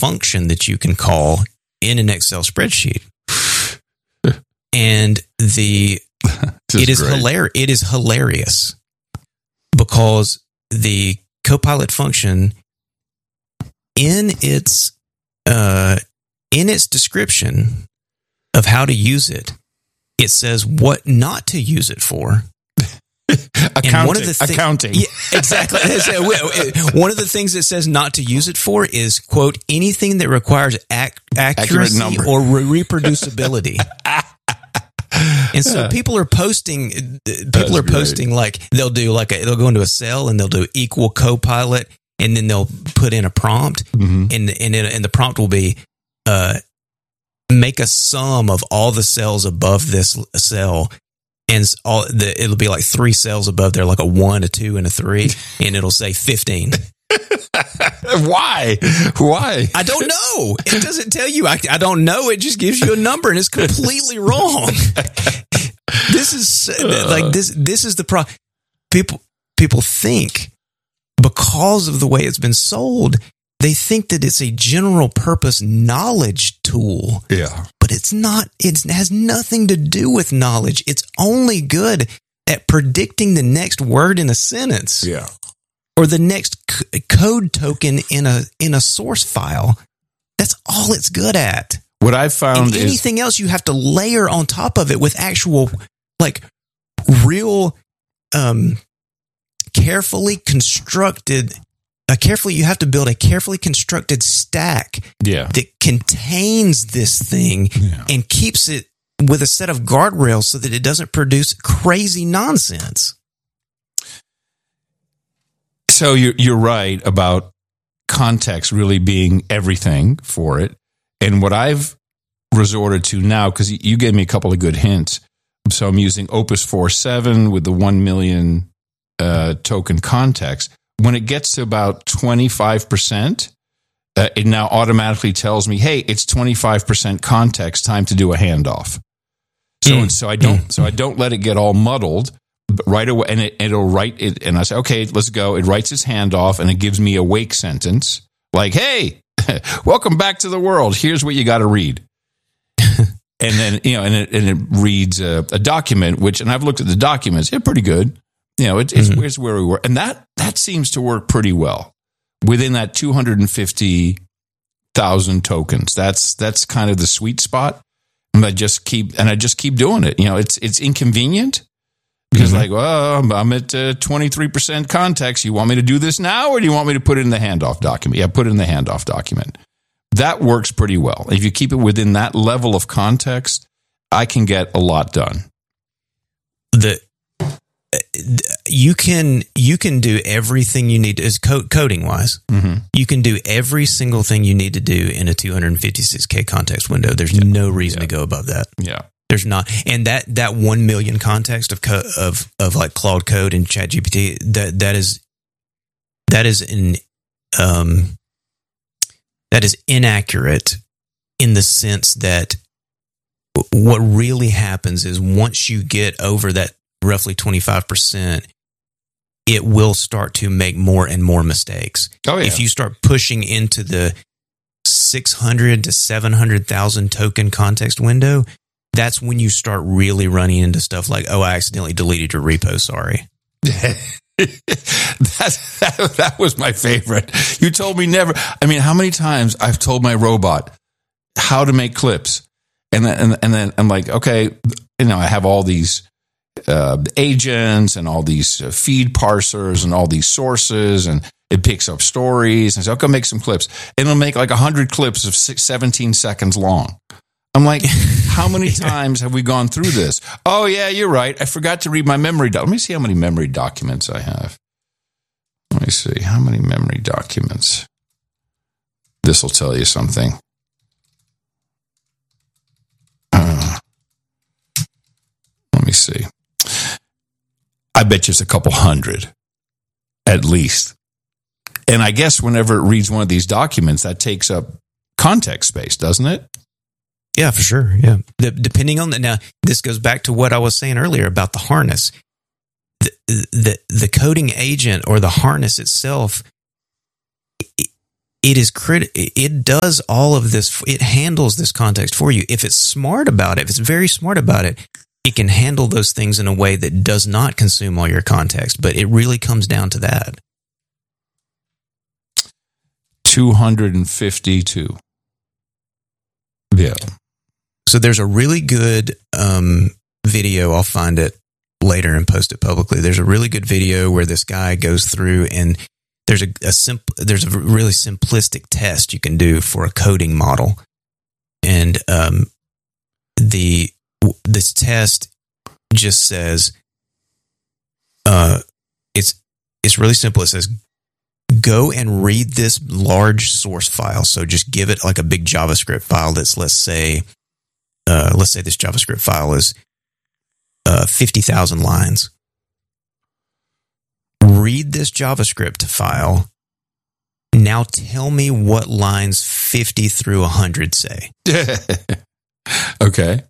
function that you can call in an Excel spreadsheet. And it is hilarious because the Copilot function in its description of how to use it, it says what not to use it for. Accounting. Yeah, exactly. One of the things it says not to use it for is, quote, anything that requires accuracy or reproducibility. And so people are posting like they'll go into a cell and they'll do equal Copilot, and then they'll put in a prompt, and the prompt will be make a sum of all the cells above this cell. And it'll be like 3 cells above there, like a 1, a 2, and a 3, and it'll say 15. Why? I don't know. It doesn't tell you. I don't know. It just gives you a number, and it's completely wrong. This is this is the problem. People think, because of the way it's been sold, they think that it's a general purpose knowledge tool. Yeah. But it's not. It has nothing to do with knowledge. It's only good at predicting the next word in a sentence. Yeah. Or the next code token in a source file. That's all it's good at. What I've found is anything else you have to layer on top of it with actual, like, real, carefully constructed. You have to build a carefully constructed stack that contains this thing and keeps it with a set of guardrails so that it doesn't produce crazy nonsense. So you're right about context really being everything for it. And what I've resorted to now, because you gave me a couple of good hints. So I'm using Opus 4.7 with the 1 million token context. When it gets to about 25%, it now automatically tells me, "Hey, it's 25% context. Time to do a handoff." So I don't let it get all muddled. But right away, and it'll write it, and I say, "Okay, let's go." It writes its handoff, and it gives me a wake sentence like, "Hey, welcome back to the world. Here's what you got to read." And then it reads a document, and I've looked at the documents. They're pretty good. It's where we were. And that seems to work pretty well within that 250,000 tokens. That's kind of the sweet spot. And I just keep doing it. It's inconvenient because I'm at 23% context. You want me to do this now, or do you want me to put it in the handoff document? Yeah, put it in the handoff document. That works pretty well. If you keep it within that level of context, I can get a lot done. You can do everything you need as coding wise. Mm-hmm. You can do every single thing you need to do in a 256K context window. There's no reason to go above that. Yeah, there's not. And that 1 million context of like Claude Code and ChatGPT, that is inaccurate in the sense that what really happens is once you get over that roughly 25%, it will start to make more and more mistakes. Oh, yeah. If you start pushing into the 600 to 700,000 token context window, that's when you start really running into stuff like, "Oh, I accidentally deleted your repo. Sorry." That was my favorite. You told me never. I mean, how many times I've told my robot how to make clips, and then I'm like, okay, I have all these agents and all these feed parsers and all these sources, and it picks up stories and says, "Okay, make some clips," and it'll make like 100 clips of 17 seconds long. I'm like, how many times have we gone through this? "Oh yeah, you're right. I forgot to read my memory. Let me see how many memory documents I have. Let me see how many memory documents. This will tell you something. Let me see. I bet you it's a couple hundred, at least. And I guess whenever it reads one of these documents, that takes up context space, doesn't it? Yeah, for sure. Yeah. Depending on now, this goes back to what I was saying earlier about the harness. The coding agent or the harness itself, it does all of this. It handles this context for you. If it's smart about it, if it's very smart about it, it can handle those things in a way that does not consume all your context. But it really comes down to that. 252. Yeah. So there's a really good video. I'll find it later and post it publicly. There's a really good video where this guy goes through, and there's a really simplistic test you can do for a coding model. And this test just says it's really simple. It says, go and read this large source file. So just give it like a big JavaScript file that's, let's say this JavaScript file is 50,000 lines. Read this JavaScript file. Now tell me what lines 50 through 100 say. Okay.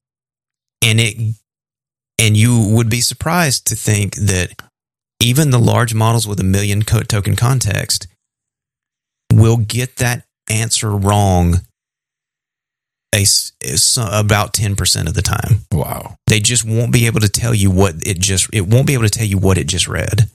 And you would be surprised to think that even the large models with 1 million token context will get that answer wrong about 10% of the time. Wow. They just won't be able to tell you it won't be able to tell you what it just read.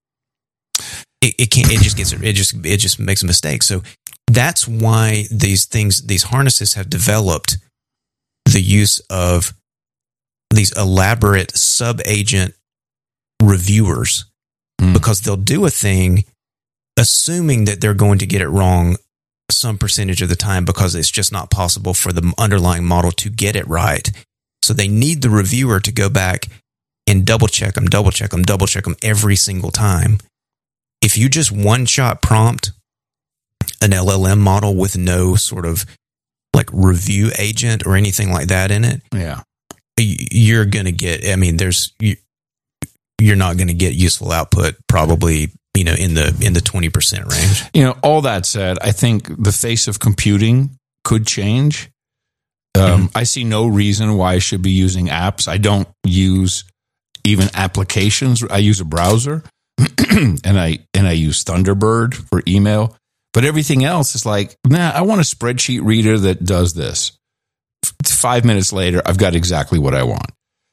It can't, it just makes a mistake. So that's why these harnesses have developed the use of these elaborate sub-agent reviewers, because they'll do a thing assuming that they're going to get it wrong some percentage of the time, because it's just not possible for the underlying model to get it right. So they need the reviewer to go back and double check them every single time. If you just one-shot prompt an LLM model with no sort of like review agent or anything like that in it, yeah, you're going to get, you're not going to get useful output probably, in the 20% range. All that said, I think the face of computing could change. I see no reason why I should be using apps. I don't use even applications. I use a browser and I use Thunderbird for email, but everything else is like, I want a spreadsheet reader that does this. 5 minutes later, I've got exactly what I want.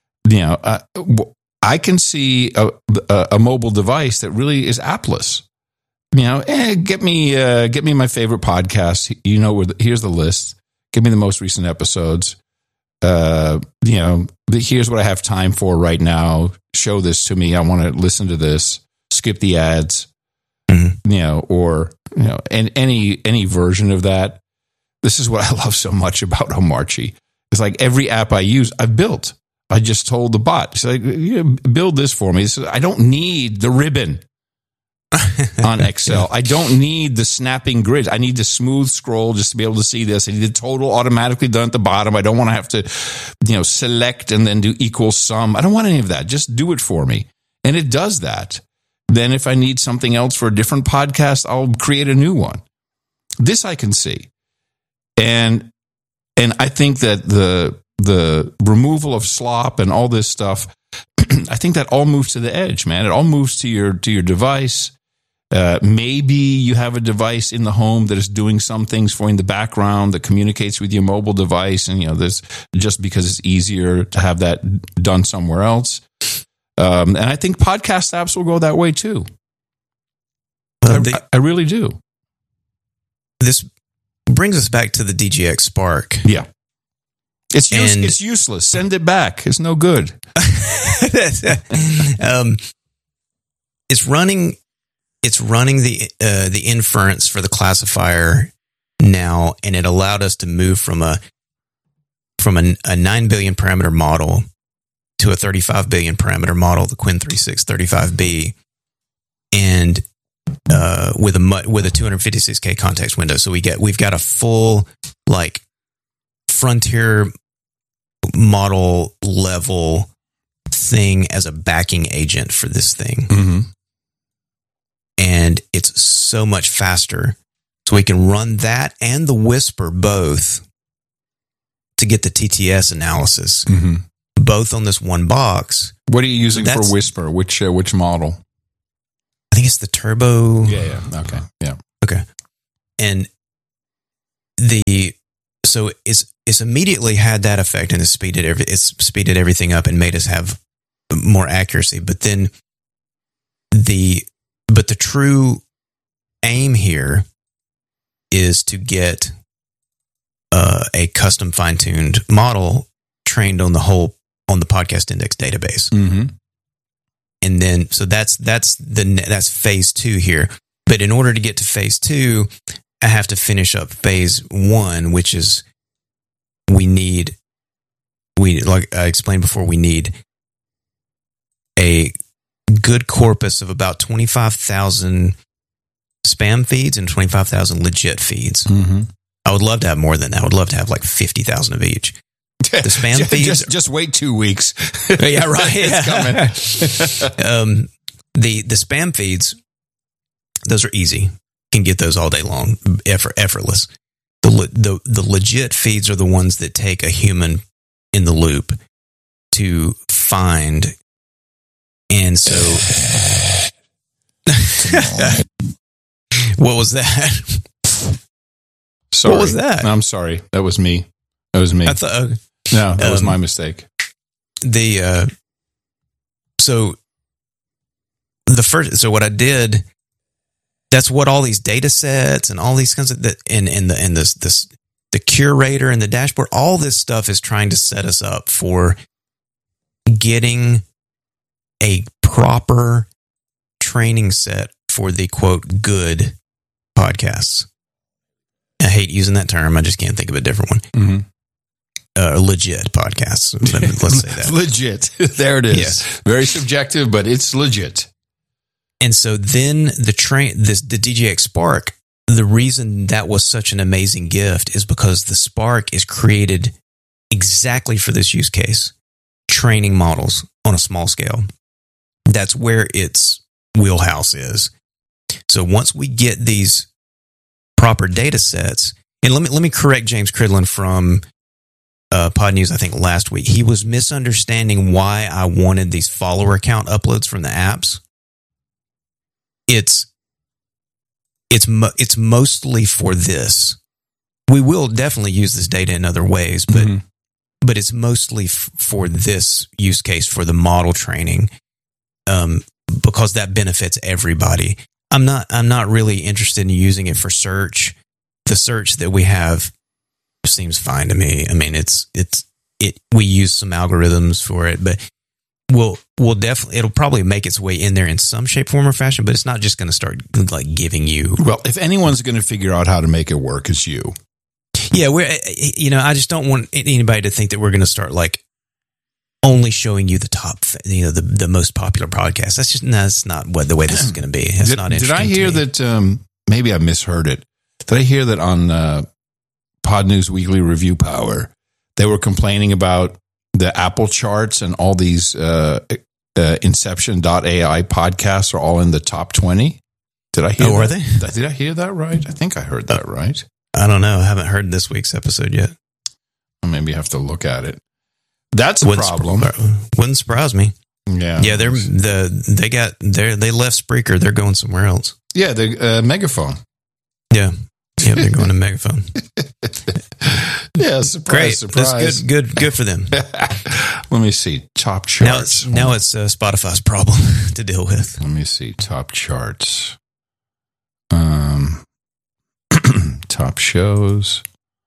I can see a mobile device that really is appless. Get me my favorite podcast. Here's the list. Give me the most recent episodes. Here's what I have time for right now. Show this to me. I want to listen to this. Skip the ads. And any version of that. This is what I love so much about Omarchy. It's like every app I use, I've built. I just told the bot, it's like, build this for me. I don't need the ribbon on Excel. I don't need the snapping grid. I need the smooth scroll just to be able to see this. I need the total automatically done at the bottom. I don't want to have to, select and then do equal sum. I don't want any of that. Just do it for me. And it does that. Then if I need something else for a different podcast, I'll create a new one. This I can see. And I think that the removal of slop and all this stuff, I think that all moves to the edge, man. It all moves to your device. Maybe you have a device in the home that is doing some things for you in the background that communicates with your mobile device, and this just because it's easier to have that done somewhere else. And I think podcast apps will go that way too. I really do. This brings us back to the DGX Spark. Yeah. It's useless. Send it back. It's no good. It's running the inference for the classifier now, and it allowed us to move from a 9 billion parameter model to a 35 billion parameter model, the Qwen 3.6 35B, and with a 256K context window. So we've got a full like frontier model level thing as a backing agent for this thing. Mm-hmm. And it's so much faster. So we can run that and the Whisper both to get the TTS analysis, both on this one box. What are you using for Whisper? Which model? I think it's the Turbo. Yeah. Okay. Yeah. Okay. And so it's immediately had that effect, and it's speeded everything up and made us have more accuracy. But then the true aim here is to get a custom fine-tuned model trained on the podcast index database. Mm-hmm. And then, so that's phase 2 here. But in order to get to phase 2, I have to finish up phase 1, which is we like I explained before, we need a good corpus of about 25,000 spam feeds and 25,000 legit feeds. Mm-hmm. I would love to have more than that. I would love to have like 50,000 of each. The spam feeds. Just wait 2 weeks. Yeah, right. It's coming. The spam feeds, those are easy. Can get those all day long, effortless. The legit feeds are the ones that take a human in the loop to find. And so, what was that? Sorry. What was that? No, I'm sorry. That was me. I thought, no, that was my mistake. So what I did, that's what all these data sets and all these kinds of the curator and the dashboard, all this stuff is trying to set us up for getting a proper training set for the quote good podcasts. I hate using that term. I just can't think of a different one. Mm-hmm. Legit podcasts. Let's say that. Legit. There it is. Yes. Very subjective, but it's legit. And so then the DJX Spark, the reason that was such an amazing gift is because the Spark is created exactly for this use case. Training models on a small scale. That's where its wheelhouse is. So once we get these proper data sets, and let me correct James Cridland from Pod News, I think last week. He was misunderstanding why I wanted these follower account uploads from the apps. It's mostly for this. We will definitely use this data in other ways, but it's mostly for this use case, for the model training, because that benefits everybody. I'm not really interested in using it for search. The search that we have seems fine to me. I mean, we use some algorithms for it, but we'll definitely, it'll probably make its way in there in some shape, form, or fashion, but it's not just going to start like giving you. Well, if anyone's going to figure out how to make it work, it's you. Yeah, I just don't want anybody to think that we're going to start like only showing you the top, the most popular podcasts. That's not what the way this is going to be. That's not interesting. Did I hear that? Maybe I misheard it. Did I hear that on Pod News Weekly Review Power, they were complaining about the Apple charts and all these Inception.ai podcasts are all in the top 20? Did I hear? Oh, are they? Did I hear that right? I think I heard that right. I don't know. I haven't heard this week's episode yet. Well, maybe you have to look at it. That's a problem. Wouldn't surprise me. Yeah. Yeah, they left Spreaker. They're going somewhere else. Yeah, the Megaphone. Yeah. Yeah, they're going to Megaphone. Yeah, surprise. That's good for them. Let me see. Top charts. Now it's Spotify's problem to deal with. Let me see. Top charts. Top shows.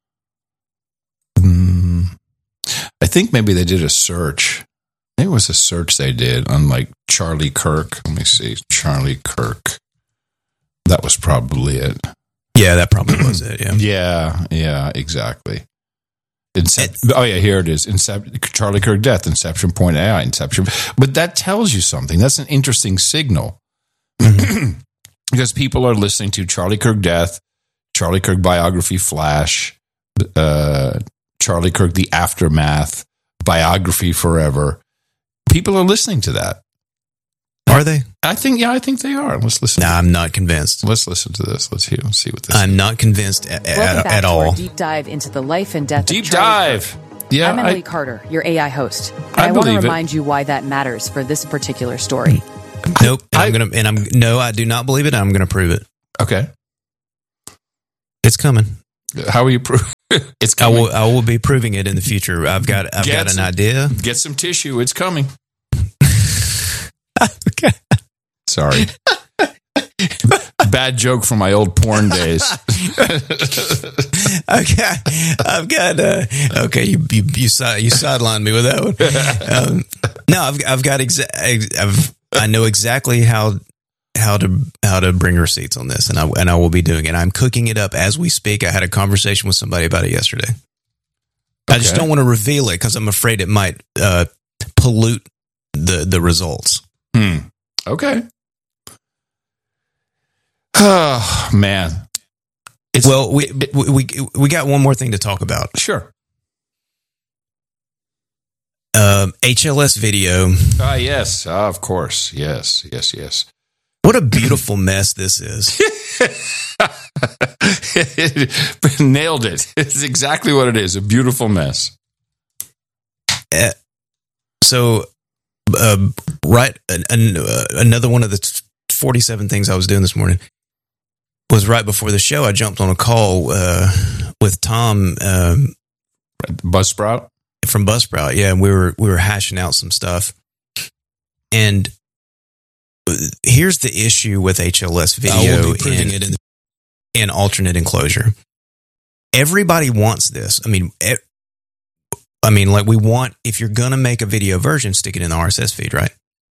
I think maybe they did a search. Maybe it was a search they did on like Charlie Kirk. Let me see. Charlie Kirk. That was probably it. Yeah, that probably was it. Yeah. Yeah, exactly. Here it is. Charlie Kirk death, Inception Point AI, Inception. But that tells you something. That's an interesting signal. Because people are listening to Charlie Kirk death, Charlie Kirk biography flash, Charlie Kirk the aftermath, biography forever. People are listening to that. Are they? I think they are. Let's listen. No, I'm not convinced. Let's listen to this. Let's see what this is. I'm not convinced at all. Deep dive into the life and death deep of Charlie dive. Kirk. Yeah, I'm Emily Carter, your AI host. And I want to remind you why that matters for this particular story. Nope. I do not believe it. I'm going to prove it. Okay. It's coming. How will you prove? It's coming. I will be proving it in the future. I've got an idea. Get some tissue. It's coming. Okay. Sorry. Bad joke from my old porn days. Okay, I've got. Okay, you sidelined me with that one. No, I've got. I know exactly how to bring receipts on this, and I will be doing it. I'm cooking it up as we speak. I had a conversation with somebody about it yesterday. Okay. I just don't want to reveal it because I'm afraid it might pollute the results. Okay. Oh man. We got one more thing to talk about. Sure. HLS video. Yes, of course. Yes. What a beautiful mess this is. Nailed it. It's exactly what it is. A beautiful mess. Another one of the 47 things I was doing this morning was right before the show. I jumped on a call with Tom, Buzzsprout, from Buzzsprout. Yeah, and we were hashing out some stuff. And here's the issue with HLS video in alternate enclosure. Everybody wants this. I mean, like we want, if you're going to make a video version, stick it in the RSS feed, right?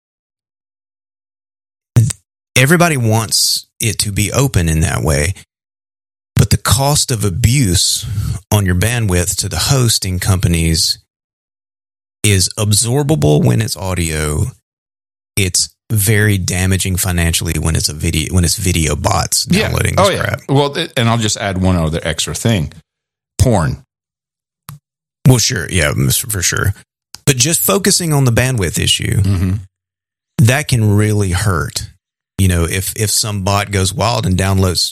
Everybody wants it to be open in that way, but the cost of abuse on your bandwidth to the hosting companies is absorbable when it's audio. It's very damaging financially when it's video bots downloading this crap. Well, and I'll just add one other extra thing. Porn. Well, sure. Yeah, for sure. But just focusing on the bandwidth issue, that can really hurt. You know, if some bot goes wild and downloads,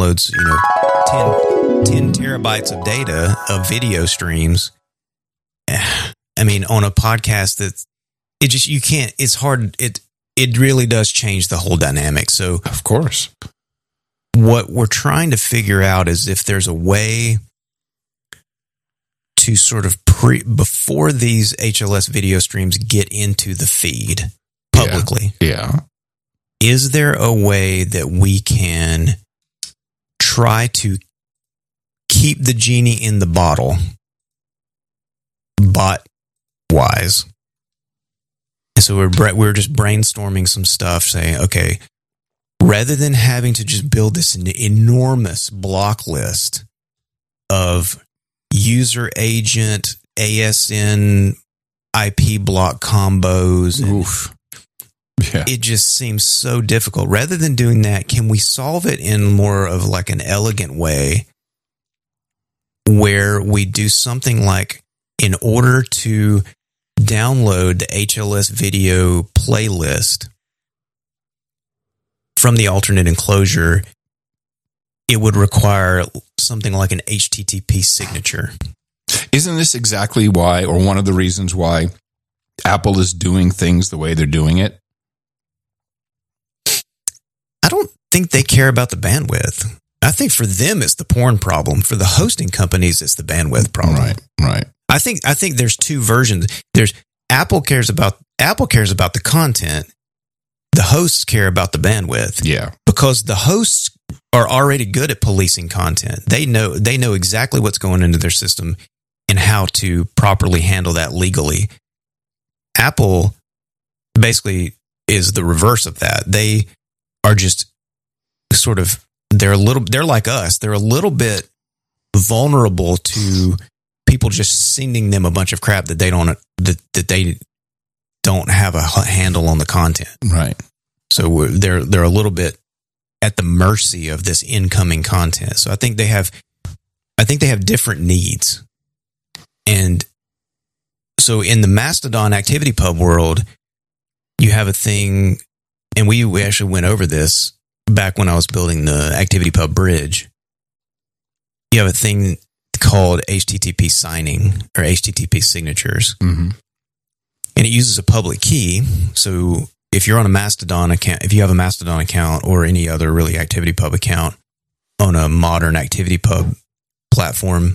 10 terabytes of data of video streams, I mean, on a podcast it's hard. It really does change the whole dynamic. So, of course, what we're trying to figure out is if there's a way to sort of before these HLS video streams get into the feed publicly. Yeah. Is there a way that we can try to keep the genie in the bottle, bot-wise? And so we're just brainstorming some stuff, saying, okay, rather than having to just build this enormous block list of user agent, ASN, IP block combos, it just seems so difficult. Rather than doing that, can we solve it in more of like an elegant way where we do something like, in order to download the HLS video playlist from the alternate enclosure, it would require something like an HTTP signature. Isn't this exactly why, or one of the reasons why, Apple is doing things the way they're doing it? I don't think they care about the bandwidth. I think for them it's the porn problem. For the hosting companies, it's the bandwidth problem. Right. I think there's two versions. There's Apple cares about the content. The hosts care about the bandwidth. Yeah. Because the hosts are already good at policing content. They know exactly what's going into their system and how to properly handle that legally. Apple basically is the reverse of that. They are just sort of, they're like us. They're a little bit vulnerable to people just sending them a bunch of crap that they don't have a handle on the content. Right. So they're a little bit at the mercy of this incoming content. So I think they have different needs. And so in the Mastodon ActivityPub world, you have a thing, and we actually went over this back when I was building the ActivityPub bridge. You have a thing called HTTP signing or HTTP signatures. Mm-hmm. And it uses a public key. So if you're on a Mastodon account, if you have a Mastodon account or any other really ActivityPub account on a modern ActivityPub platform,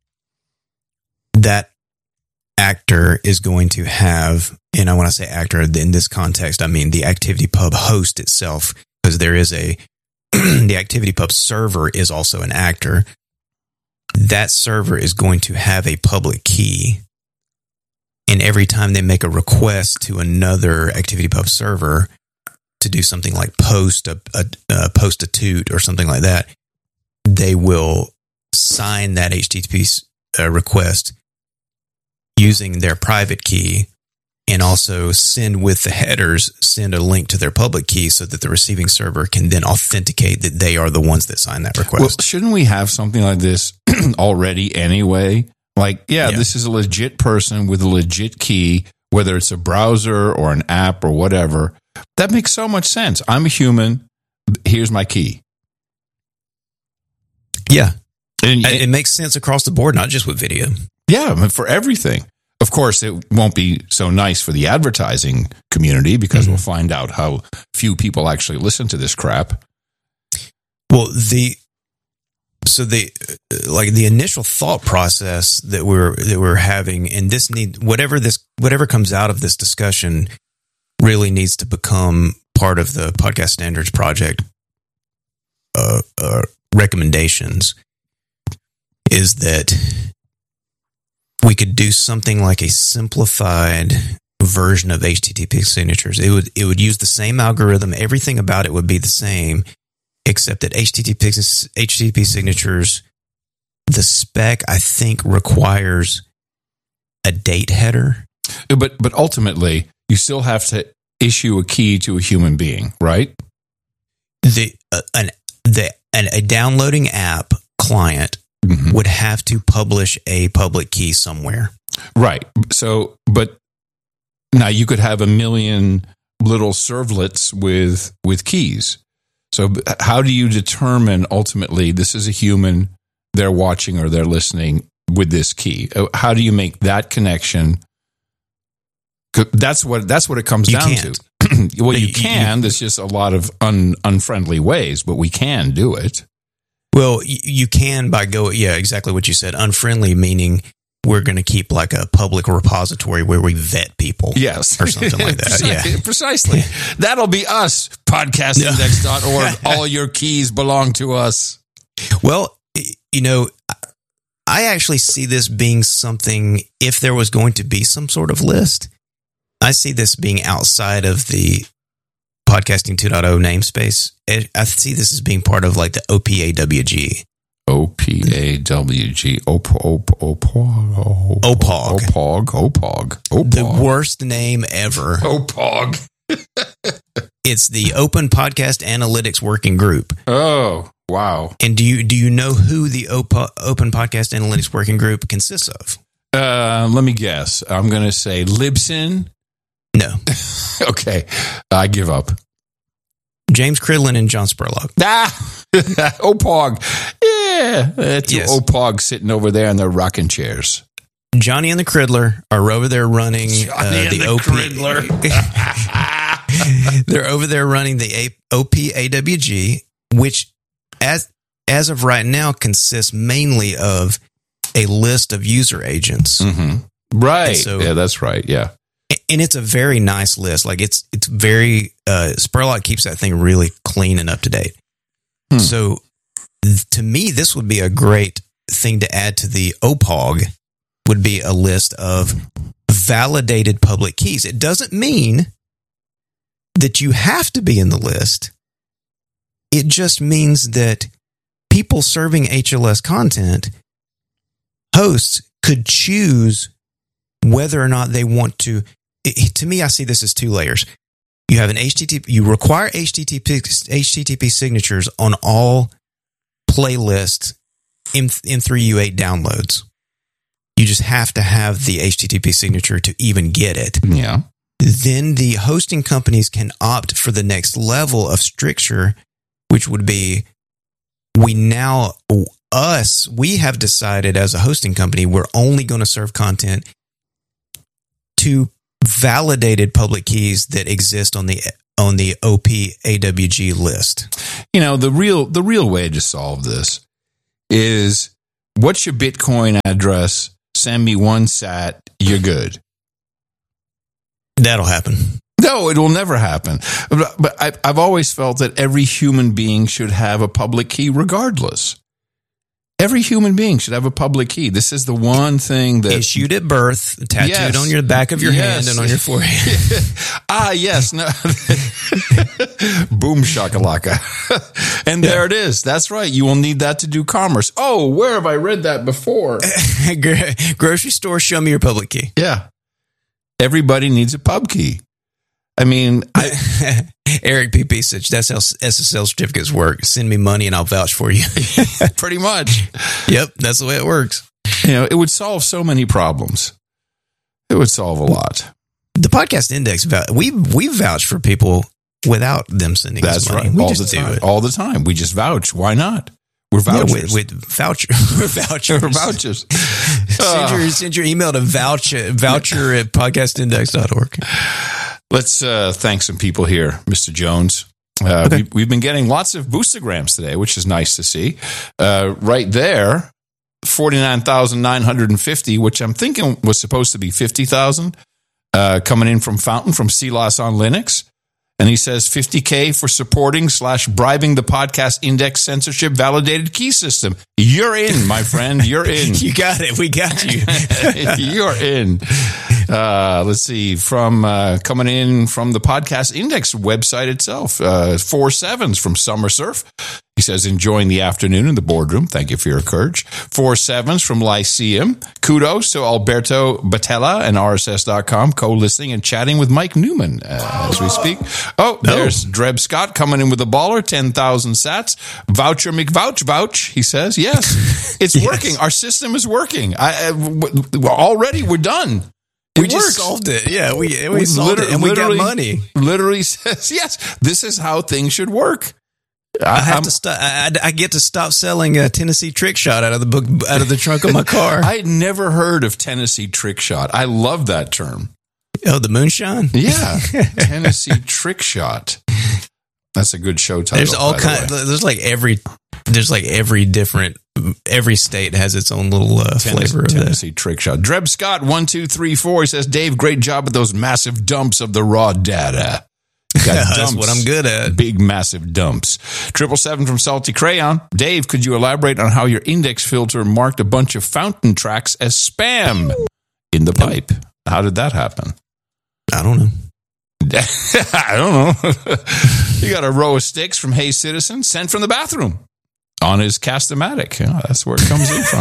that actor is going to have, and when I say actor in this context, I mean the ActivityPub host itself, because there is the ActivityPub server is also an actor. That server is going to have a public key. And every time they make a request to another ActivityPub server to do something like post a toot or something like that, they will sign that HTTP request using their private key, and also send with the headers, send a link to their public key so that the receiving server can then authenticate that they are the ones that signed that request. Well, shouldn't we have something like this already anyway? Like, yeah, this is a legit person with a legit key, whether it's a browser or an app or whatever. That makes so much sense. I'm a human. Here's my key. Yeah. And it makes sense across the board, not just with video. Yeah, I mean, for everything. Of course, it won't be so nice for the advertising community because we'll find out how few people actually listen to this crap. Well, the initial thought process that we're having, and whatever comes out of this discussion really needs to become part of the Podcast Standards Project recommendations, is that we could do something like a simplified version of HTTP signatures. It would use the same algorithm. Everything about it would be the same, except that HTTP signatures, the spec, I think, requires a date header. But ultimately, you still have to issue a key to a human being, right? A downloading app client would have to publish a public key somewhere. Right. So, but now you could have a million little servlets with keys. So how do you determine ultimately this is a human, they're watching or they're listening with this key? How do you make that connection? That's what it comes down to. Well, you can. There's just a lot of unfriendly ways, but we can do it. Well, you can exactly what you said. Unfriendly meaning we're going to keep like a public repository where we vet people. Yes. Or something like that. Precisely. That'll be us, podcastindex.org. All your keys belong to us. Well, I actually see this being something, if there was going to be some sort of list, I see this being outside of the Podcasting 2.0 namespace. I see this as being part of like the OPAWG. OPAWG. OPOG. The worst name ever. OPOG. It's the Open Podcast Analytics Working Group. Oh, wow. And do you know who the Open Podcast Analytics Working Group consists of? Let me guess. I'm going to say Libsyn. No. Okay. I give up. James Cridlin and John Spurlock. OPOG. Yeah. That's OPOG sitting over there in their rocking chairs. Johnny and the Cridler are over there running the Cridler. They're over there running the OPAWG, which as of right now consists mainly of a list of user agents. Mm-hmm. Right. So, yeah, that's right. Yeah. And it's a very nice list. Like it's very, Spurlock keeps that thing really clean and up to date. So to me, this would be a great thing to add to the OPOG, would be a list of validated public keys. It doesn't mean that you have to be in the list. It just means that people serving HLS content, hosts, could choose whether or not they want to. To me, I see this as two layers. You have an HTTP. You require HTTP signatures on all playlist M3U8 downloads. You just have to have the HTTP signature to even get it. Yeah. Then the hosting companies can opt for the next level of stricture, which would be we have decided as a hosting company, we're only going to serve content to validated public keys that exist on the OPAWG list. The real way to solve this is what's your Bitcoin address? Send me 1 sat. You're good. That'll happen. No, it will never happen. But I've always felt that every human being should have a public key regardless. Every human being should have a public key. This is the one thing that... Issued at birth, tattooed on your back of your hand and on your forehead. Yes. No. Boom shakalaka. And there it is. That's right. You will need that to do commerce. Oh, where have I read that before? Grocery store, show me your public key. Yeah. Everybody needs a pub key. I mean, Eric PP said, that's how SSL certificates work. Send me money and I'll vouch for you. Pretty much. Yep, that's the way it works. It would solve so many problems. It would solve a lot. The podcast index, we vouch for people without them sending us money. That's right. We all just the time. do it. All the time. We just vouch. Why not? We're vouchers. With vouchers. We're vouchers. We're vouchers. Send your email to voucher at podcastindex.org. Let's thank some people here, Mr. Jones. Okay. We've been getting lots of Boostagrams today, which is nice to see. Right there, 49,950, which I'm thinking was supposed to be 50,000, coming in from Fountain, from Silas on Linux. And he says 50K for supporting / bribing the podcast index censorship validated key system. You're in, my friend. You're in. You got it. We got you. You're in. Let's see. From coming in from the podcast index website itself. 4 7s from Summer Surf. He says, enjoying the afternoon in the boardroom. Thank you for your courage. 4 7s from Lyceum. Kudos to Alberto Batella and RSS.com, co-listening and chatting with Mike Newman as we speak. Oh, there's Dreb Scott coming in with a baller, 10,000 sats. Voucher McVouch vouch, he says. Yes, it's working. Our system is working. Already we're done. We just solved it. Yeah, we solved it, and we got money. Literally says, yes, this is how things should work. I get to stop selling a Tennessee Trick Shot out of the trunk of my car. I had never heard of Tennessee Trick Shot. I love that term. Oh, the moonshine? Yeah, Tennessee Trick Shot. That's a good show title. There's all kind. There's like every different. Every state has its own little flavor of Tennessee Trick Shot. Dreb Scott 1234. He says, Dave, great job with those massive dumps of the raw data. That's what I'm good at. Big, massive dumps. 777 from Salty Crayon. Dave, could you elaborate on how your index filter marked a bunch of Fountain tracks as spam in the pipe? How did that happen? I don't know. I don't know. You got a row of sticks from Hey Citizen sent from the bathroom on his Cast-O-Matic. That's where it comes in from.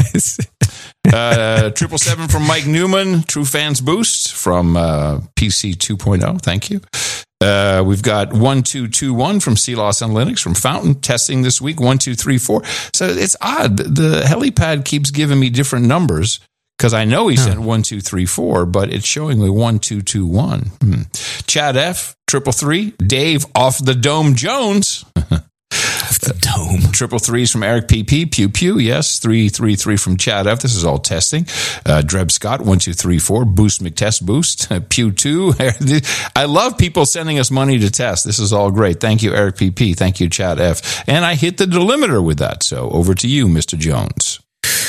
777 from Mike Newman. True Fans Boost from PC 2.0. Thank you. We've got 1221 from Silas on Linux from Fountain testing this week. 1234. So it's odd. The helipad keeps giving me different numbers because I know he sent 1234, but it's showing me 1221. Chad F 333. Dave off the Dome Jones. Off the dome. 333s from Eric PP. Pew Pew. Yes. 333 from Chad F. This is all testing. Dreb Scott 1234. Boost McTest Boost. Pew 2. I love people sending us money to test. This is all great. Thank you, Eric PP. Thank you, Chad F. And I hit the delimiter with that. So over to you, Mr. Jones.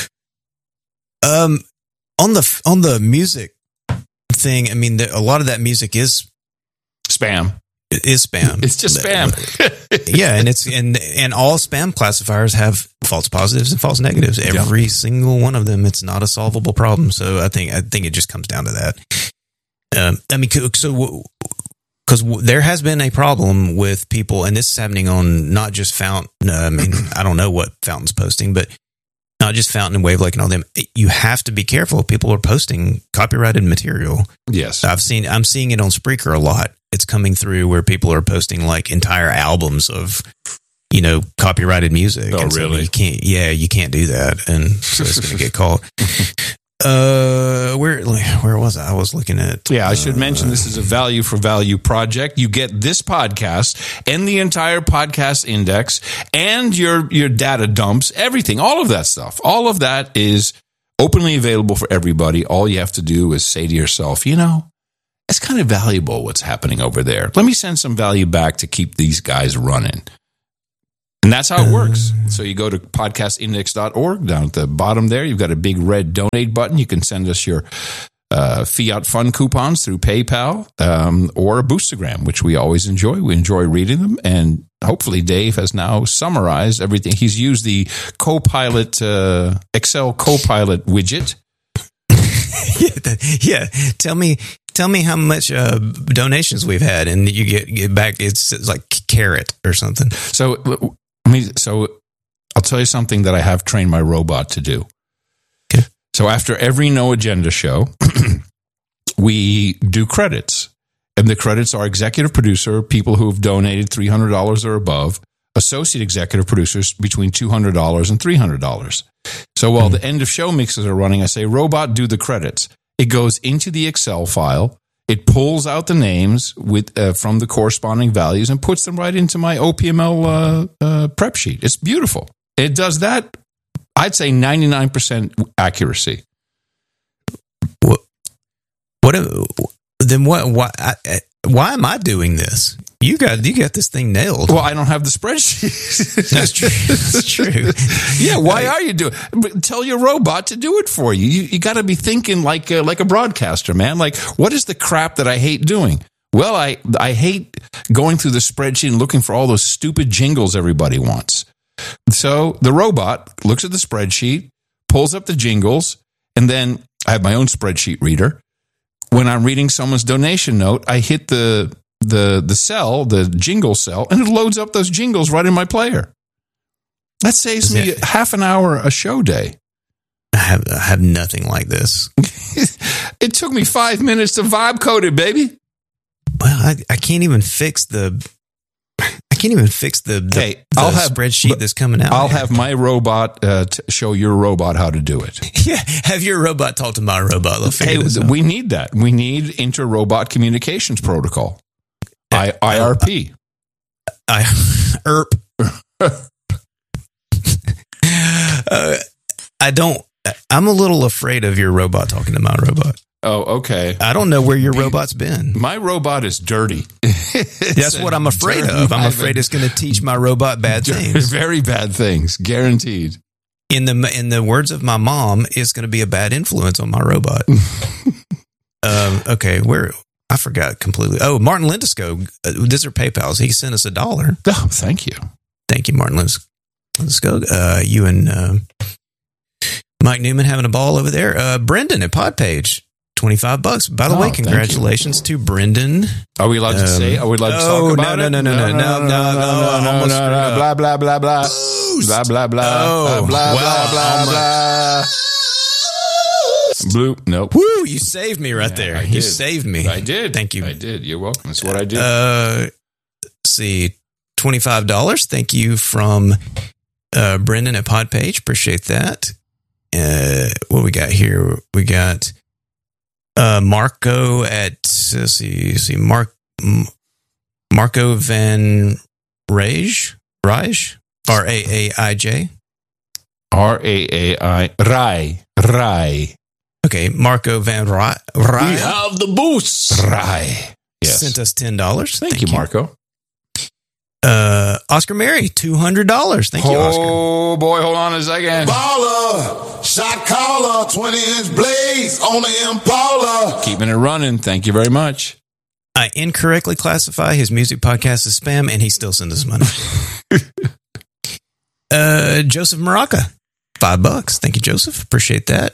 On the music thing, I mean, a lot of that music is spam. It is spam. It's just spam. Yeah, and all spam classifiers have false positives and false negatives. Every single one of them. It's not a solvable problem. So I think it just comes down to that. I mean, so because there has been a problem with people, and this is happening on not just Fountain. I mean, I don't know what Fountain's posting, but not just Fountain and Wavelake and all them. You have to be careful. People are posting copyrighted material. Yes, I'm seeing it on Spreaker a lot. It's coming through where people are posting like entire albums of, copyrighted music. Oh, and so really? You can't do that, and so it's going to get caught. Where was I? I was looking at. Yeah, I should mention this is a value for value project. You get this podcast and the entire podcast index and your data dumps, everything, all of that stuff. All of that is openly available for everybody. All you have to do is say to yourself, it's kind of valuable what's happening over there. Let me send some value back to keep these guys running. And that's how it works. So you go to podcastindex.org. Down at the bottom there, you've got a big red donate button. You can send us your Fiat Fun coupons through PayPal or a Boostagram, which we always enjoy. We enjoy reading them. And hopefully Dave has now summarized everything. He's used the Copilot, Excel Copilot widget. Yeah. Tell me how much donations we've had, and you get back. It's like carrot or something. So I'll tell you something that I have trained my robot to do. Okay. So after every No Agenda show, we do credits, and the credits are executive producer, people who have donated $300 or above, associate executive producers between $200 and $300. So while the end of show mixes are running, I say, robot, do the credits. It goes into the Excel file. It pulls out the names from the corresponding values and puts them right into my OPML prep sheet. It's beautiful. It does that, I'd say 99% accuracy. Why am I doing this? You got this thing nailed. Well, I don't have the spreadsheet. That's true. That's true. Yeah, why are you doing it? Tell your robot to do it for you. You got to be thinking like a broadcaster, man. Like, what is the crap that I hate doing? Well, I hate going through the spreadsheet and looking for all those stupid jingles everybody wants. So the robot looks at the spreadsheet, pulls up the jingles, and then I have my own spreadsheet reader. When I'm reading someone's donation note, I hit the cell, the jingle cell, and it loads up those jingles right in my player. That saves me half an hour a show day. I have nothing like this. It took me 5 minutes to vibe code it, baby. Well, I can't even fix the spreadsheet that's coming out. I'll have my robot show your robot how to do it. Yeah, have your robot talk to my robot. Hey, we need that. We need inter-robot communications protocol. IRP. IRP. I'm a little afraid of your robot talking to my robot. Oh, okay. I don't know where your robot's been. My robot is dirty. That's what I'm afraid of. I'm afraid it's going to teach my robot bad things. Very bad things, guaranteed. In the words of my mom, it's going to be a bad influence on my robot. Okay, I forgot completely. Oh, Martin Lindisco, these are PayPals. He sent us $1. Oh, thank you. Thank you, Martin Lindisco. You and Mike Newman having a ball over there. Brendan at Podpage, $25. By the way, congratulations to Brendan. Are we allowed to say? Are we allowed to talk about it? No. Blah, blah, blah, blah. Blah, blah, blah. Blah, blah, blah. Bloop. Nope. Woo, you saved me right there. You saved me. I did. Thank you. I did. You're welcome. That's what I did. Let's see, $25. Thank you from Brendan at Podpage. Appreciate that. What we got here? We got Marco at Marco Van Raj, Raaj, Rai. Okay, Marco Van Rai. We have the boost. Rai. Yes. Sent us $10. Thank you, Marco. Oscar Mary, $200. Thank you, Oscar. Oh boy, hold on a second. Baller, shot caller, 20-inch blades on the Impala. Keeping it running. Thank you very much. I incorrectly classify his music podcast as spam, and he still sends us money. Joseph Maraca, $5. Thank you, Joseph. Appreciate that.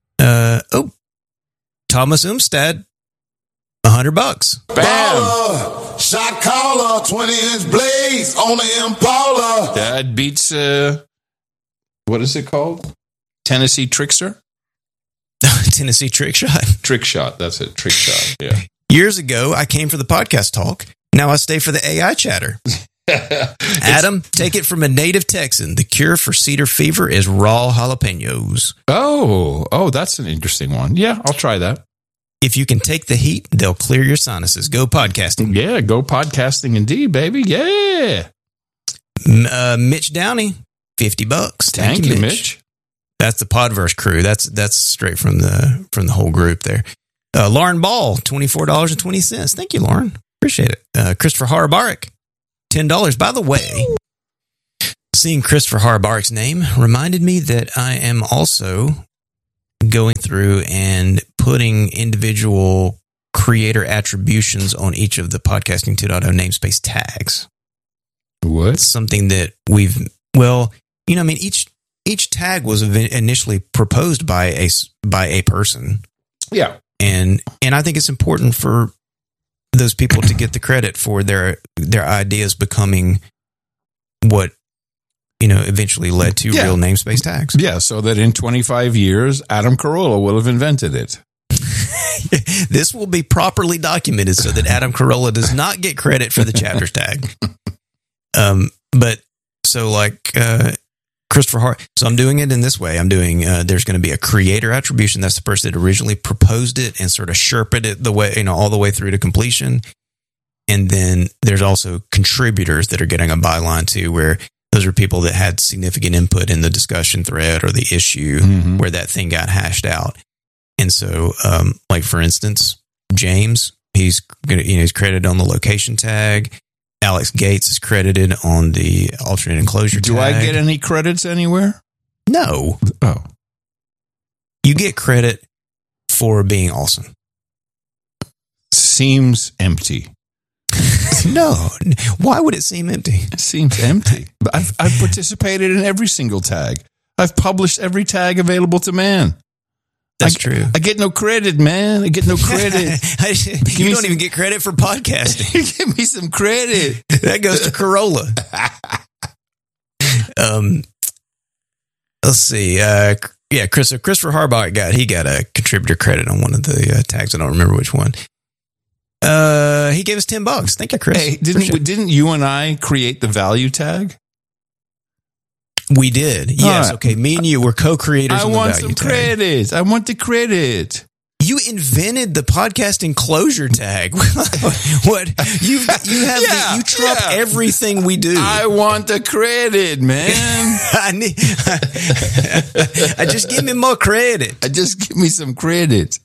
Thomas Umstad, $100. Bam! Baller, shot caller, 20-inch blades on the Impala. That beats, what is it called? Tennessee Trickster? Tennessee Trick Shot. Trick Shot. That's it. Trick Shot. Yeah. Years ago, I came for the podcast talk. Now I stay for the AI chatter. Adam, take it from a native Texan. The cure for cedar fever is raw jalapenos. Oh, that's an interesting one. Yeah, I'll try that. If you can take the heat, they'll clear your sinuses. Go podcasting. Yeah, go podcasting indeed, baby. Yeah. Mitch Downey, $50. Thank you, Mitch. That's the Podverse crew. That's straight from the whole group there. Lauren Ball, $24.20. Thank you, Lauren. Appreciate it. Christopher Harabarik, $10. By the way, Seeing Christopher Harbarich's name reminded me that I am also going through and putting individual creator attributions on each of the Podcasting 2.0 namespace tags. What? It's something that each tag was initially proposed by a person. Yeah. And I think it's important for those people to get the credit for their ideas becoming what eventually led to real namespace tags. Yeah, so that in 25 years, Adam Carolla will have invented it. This will be properly documented so that Adam Carolla does not get credit for the chapters tag. But so like Christopher Hart. So I'm doing it in this way. I'm doing, there's going to be a creator attribution. That's the person that originally proposed it and sort of sherped it the way, all the way through to completion. And then there's also contributors that are getting a byline too, where those are people that had significant input in the discussion thread or the issue where that thing got hashed out. And so, like for instance, James, he's credited on the location tag. Alex Gates is credited on the alternate enclosure tag. Do I get any credits anywhere? No. Oh. You get credit for being awesome. Seems empty. No. Why would it seem empty? It seems empty. I've participated in every single tag. I've published every tag available to man. That's true. I get no credit, man. I get no credit. You don't even get credit for podcasting. Give me some credit. That goes to Carolla. Let's see. Christopher Harbach got a contributor credit on one of the tags. I don't remember which one. He gave us $10. Thank you, Chris. Hey, didn't you and I create the value tag? We did. Yes. Right. Okay. Me and you were co-creators. I want some credit. I want the credit. You invented the podcast enclosure tag. What you have? You trump everything we do. I want the credit, man. I just give me more credit. Just give me some credit.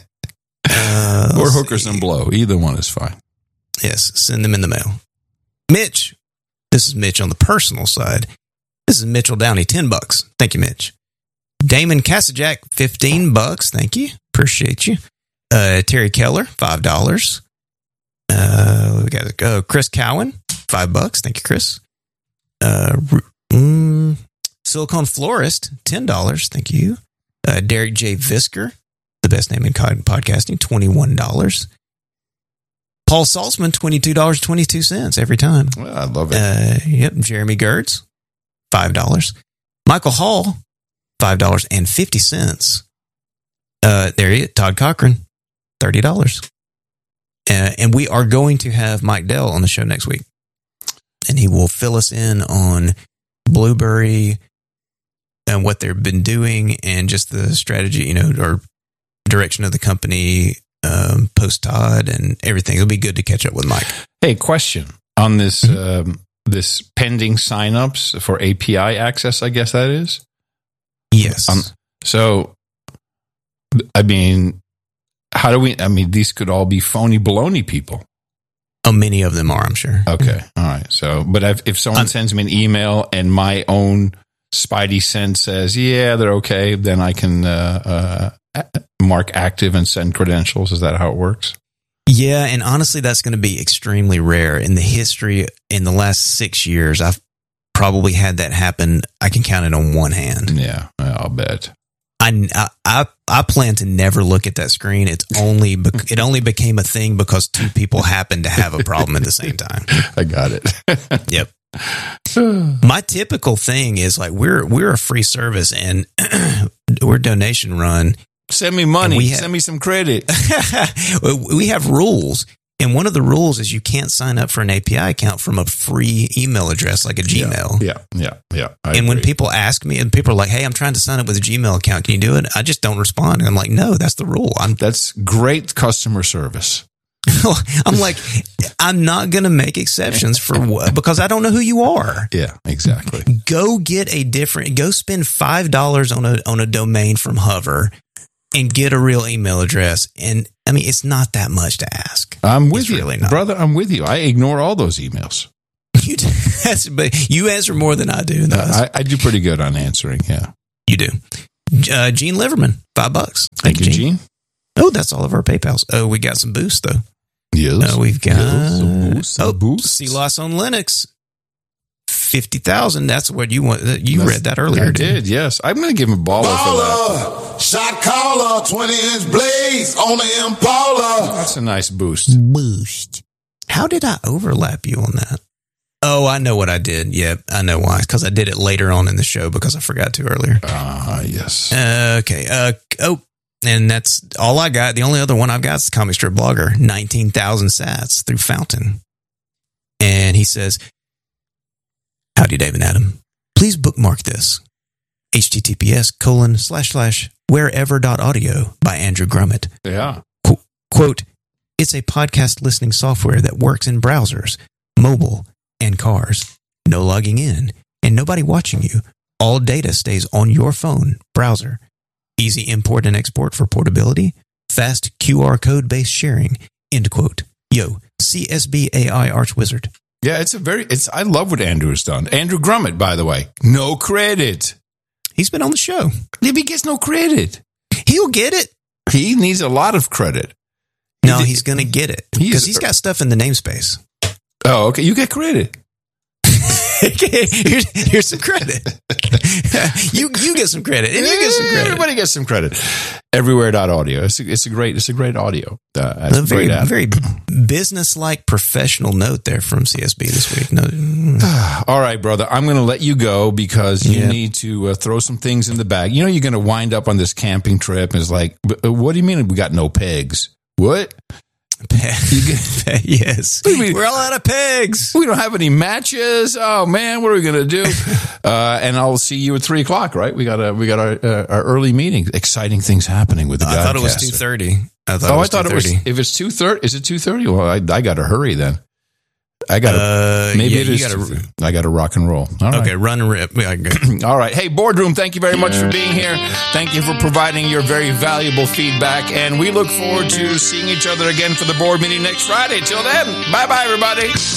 Or hookers and blow. Either one is fine. Yes. Send them in the mail. Mitch. This is Mitch on the personal side. This is Mitchell Downey, $10. Thank you, Mitch. Damon Cassajack, $15. Thank you. Appreciate you. Terry Keller, $5. We got Chris Cowan, $5. Thank you, Chris. Silicon Florist, $10. Thank you. Derek J. Visker, the best name in podcasting, $21. Paul Saltzman, $22.22 every time. Well, I love it. Yep. Jeremy Gertz, $5. Michael Hall, $5.50. There he is. Todd Cochran, $30. And we are going to have Mike Dell on the show next week. And he will fill us in on Blueberry and what they've been doing and just the strategy, or direction of the company post Todd and everything. It'll be good to catch up with Mike. Hey, question on this this pending signups for API access, I guess that is? Yes. So, I mean, these could all be phony baloney people. Oh, many of them are, I'm sure. Okay. All right. So, but if someone sends me an email and my own spidey sense says, yeah, they're okay, then I can mark active and send credentials. Is that how it works? Yeah, and honestly, that's going to be extremely rare. In the history, in the last 6 years, I've probably had that happen. I can count it on one hand. Yeah, I'll bet. I plan to never look at that screen. It only became a thing because two people happened to have a problem at the same time. I got it. Yep. My typical thing is like we're a free service and we're donation run. Send me money. Send me some credit. We have rules. And one of the rules is you can't sign up for an API account from a free email address like a Gmail. Yeah. And when people ask me, and people are like, hey, I'm trying to sign up with a Gmail account. Can you do it? I just don't respond. And I'm like, no, that's the rule. That's great customer service. I'm like, I'm not going to make exceptions for what? Because I don't know who you are. Yeah, exactly. Go spend $5 on a domain from Hover and get a real email address. And I mean, it's not that much to ask. I'm with you, really brother. I'm with you. I ignore all those emails. But you answer more than I do. I do pretty good on answering. Yeah, you do. Gene Liverman, $5. Thank you, Gene. Oh, that's all of our PayPals. Oh, we got some boosts though. Yes, we've got some boosts. C-Loss on Linux. 50,000. That's what you want. You read that earlier. I did. Yes, I'm going to give him a baller for that. Shot caller, 20-inch blaze on the Impala. That's a nice boost. How did I overlap you on that? Oh, I know what I did. Yeah, I know why. Because I did it later on in the show because I forgot to earlier. Yes. Okay. And that's all I got. The only other one I've got is the Comic Strip Blogger, 19,000 sats through Fountain. And he says, howdy, Dave and Adam. Please bookmark this. https://wherever.audio by Andrew Grummett. Yeah. Quote, it's a podcast listening software that works in browsers, mobile, and cars. No logging in, and nobody watching you. All data stays on your phone, browser. Easy import and export for portability. Fast QR code-based sharing. End quote. Yo, CSB AI Arch Wizard. Yeah, I love what Andrew has done. Andrew Grummett, by the way. No credit. He's been on the show. If he gets no credit, he'll get it. He needs a lot of credit. No, he's going to get it. Because he's got stuff in the namespace. Oh, okay. You get credit. Here's some credit. you get some credit, and you get some credit. Everybody gets some credit. Everywhere.audio. It's a great audio. A very business-like professional note there from CSB this week. No. All right, brother. I'm going to let you go because you need to throw some things in the bag. You know you're going to wind up on this camping trip. And it's like, what do you mean we got no pegs? What? Yes. We're all out of pegs. We don't have any matches. Oh man, what are we going to do? And I'll see you at 3:00, right? We got our early meeting. Exciting things happening with the Godcaster. I thought it was 2:30. I thought it was. If it's 2:30, is it 2:30? Well, I got to hurry then. I got to. Maybe it is. I got to rock and roll. All right. Okay, run and rip. All right. Hey, Boardroom, thank you very much for being here. Thank you for providing your very valuable feedback. And we look forward to seeing each other again for the board meeting next Friday. Till then, bye-bye, everybody.